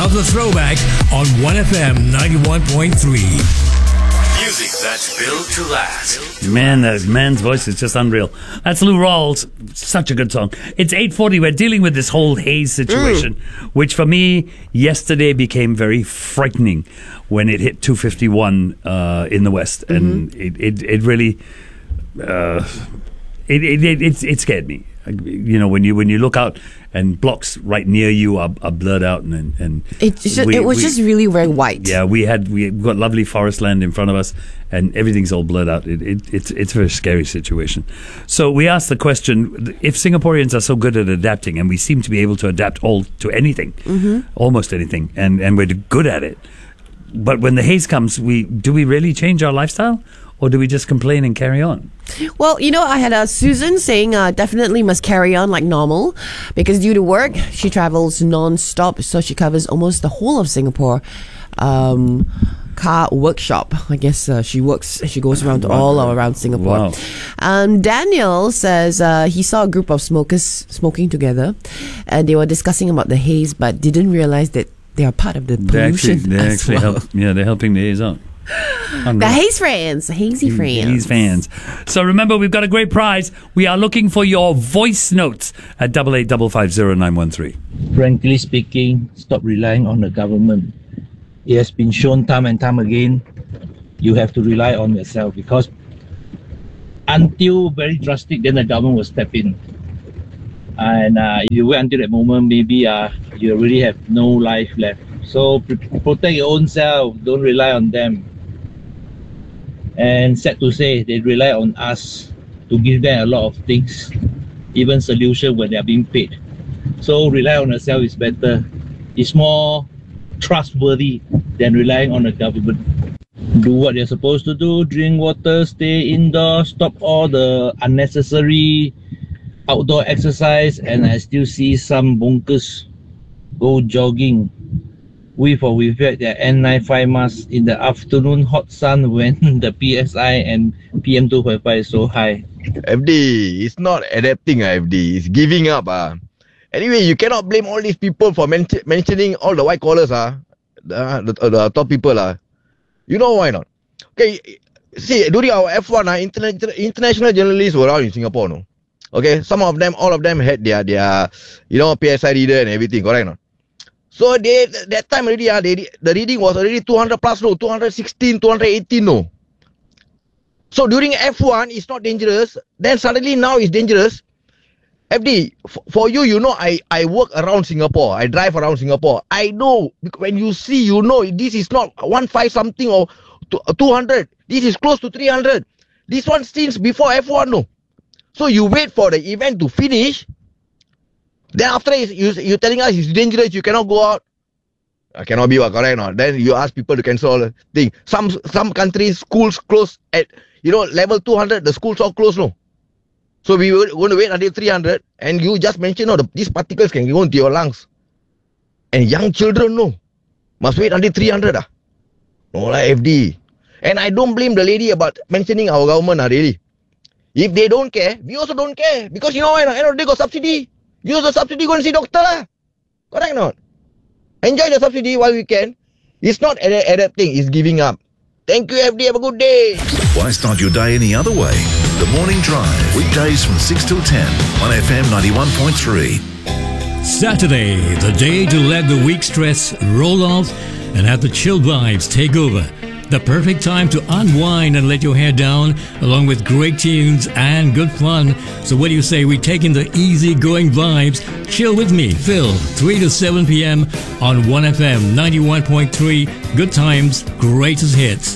of the Throwback on 1FM 91.3. Music that's built to last. Man, that man's voice is just unreal. That's Lou Rawls. Such a good song. It's 8:40. We're dealing with this whole haze situation, which for me yesterday became very frightening when it hit 251 in the west, and it really it scared me. You know, when you look out and blocks right near you are blurred out, and it was just really very white. Yeah, we've got lovely forest land in front of us, and everything's all blurred out. It's a very scary situation. So we asked the question: if Singaporeans are so good at adapting, and we seem to be able to adapt to anything, almost anything, and we're good at it, but when the haze comes, do we really change our lifestyle? Or do we just complain and carry on? Well, you know, I had Susan saying definitely must carry on like normal because due to work, she travels non-stop. So she covers almost the whole of Singapore. Car workshop. I guess she goes around around Singapore. Wow. Daniel says he saw a group of smokers smoking together and they were discussing about the haze but didn't realize that they are part of the pollution they're helping the haze out. The Haze Friends, the Hazy Friends. Haze fans. So remember, we've got a great prize. We are looking for your voice notes at 88550913. Frankly speaking, stop relying on the government. It has been shown time and time again, you have to rely on yourself because until very drastic, then the government will step in. And if you wait until that moment, maybe you really have no life left. So protect your own self, don't rely on them. And sad to say, they rely on us to give them a lot of things, even solutions when they are being paid. So rely on yourself is better. It's more trustworthy than relying on the government. Do what you're supposed to do, drink water, stay indoors, stop all the unnecessary outdoor exercise, and I still see some bonkers go jogging with or without their N95 mask in the afternoon hot sun when the PSI and PM2.5 is so high. FD, it's not adapting, FD. It's giving up. Anyway, you cannot blame all these people for mentioning all the white collars, the top people. You know why not? Okay, see, during our F1, international journalists were around in Singapore, no? Okay, all of them had their PSI reader and everything, correct or not? So that time already, the reading was already 200 plus, no, 216, 218, no. So during F1, it's not dangerous. Then suddenly now it's dangerous. FD, for you, you know, I work around Singapore. I drive around Singapore. I know, when you see, you know, this is not 15 something or 200. This is close to 300. This one since before F1, no. So you wait for the event to finish. Then after you're telling us it's dangerous, you cannot go out. Cannot be correct or not. Then you ask people to cancel the thing. Some countries, schools close at, level 200, the schools all closed, no. So we were going to wait until 300, and you just mentioned, these particles can go into your lungs. And young children, no. Must wait until 300, No, FD. And I don't blame the lady about mentioning our government, really. If they don't care, we also don't care. Because you know why? They got subsidy. Use the subsidy, go and see doctor. Correct or not? Enjoy the subsidy while we can. It's not adapting, it's giving up. Thank you, FD. Have a good day. Why start your day any other way? The Morning Drive, weekdays from 6 till 10 on FM 91.3. Saturday, the day to let the week stress roll off and have the chill vibes take over. The perfect time to unwind and let your hair down, along with great tunes and good fun. So what do you say we take in the easy-going vibes? Chill with me, Phil, 3 to 7 p.m. on 1FM 91.3. Good times, greatest hits.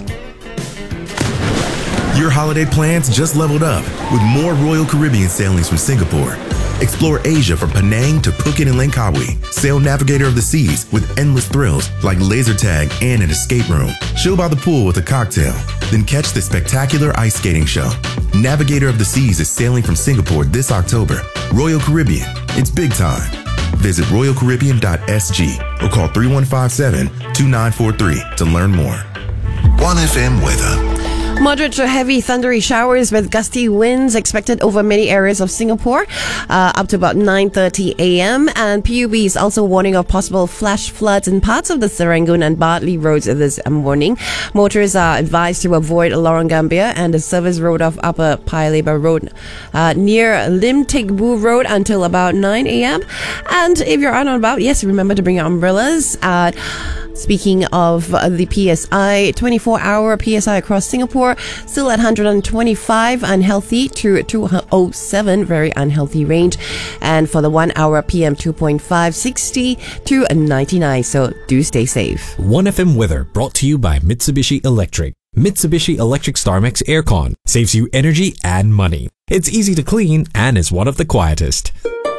Your holiday plans just leveled up with more Royal Caribbean sailings from Singapore. Explore Asia from Penang to Phuket and Langkawi. Sail Navigator of the Seas with endless thrills like laser tag and an escape room. Chill by the pool with a cocktail. Then catch the spectacular ice skating show. Navigator of the Seas is sailing from Singapore this October. Royal Caribbean, it's big time. Visit royalcaribbean.sg or call 3157-2943 to learn more. 1FM weather. Moderate to heavy thundery showers with gusty winds expected over many areas of Singapore up to about 9:30 a.m. And PUB is also warning of possible flash floods in parts of the Serangoon and Bartley roads this morning. Motorists are advised to avoid Lorong Gambia and the service road of Upper Paya Lebar Road near Lim Teck Boo Road until about 9 a.m. And if you're out and about, yes, remember to bring your umbrellas. Speaking of the PSI, 24-hour PSI across Singapore, still at 125, unhealthy, to 207, very unhealthy range. And for the 1 hour PM 2.5, 60 to 99. So do stay safe. 1FM weather brought to you by Mitsubishi Electric. Mitsubishi Electric StarMax Aircon saves you energy and money. It's easy to clean and is one of the quietest.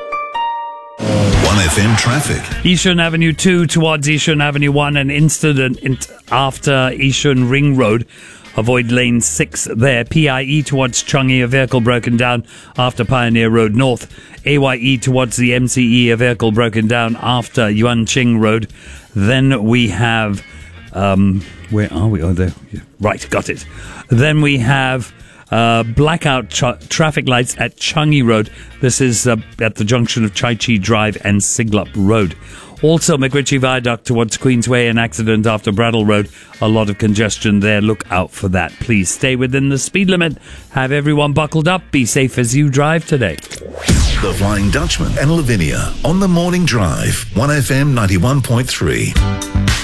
1FM traffic. Yishun Avenue 2 towards Yishun Avenue 1, an incident after Yishun Ring Road. Avoid lane 6 there. PIE towards Changi, a vehicle broken down after Pioneer Road North. AYE towards the MCE, a vehicle broken down after Yuan Ching Road. Then we have... where are we? Oh, there. Right, got it. Then we have... blackout traffic lights at Changi Road. This is at the junction of Chai Chi Drive and Siglap Road. Also, McRitchie Viaduct towards Queensway, an accident after Brattle Road. A lot of congestion there. Look out for that. Please stay within the speed limit. Have everyone buckled up. Be safe as you drive today. The Flying Dutchman and Lavinia on the Morning Drive. 1FM 91.3.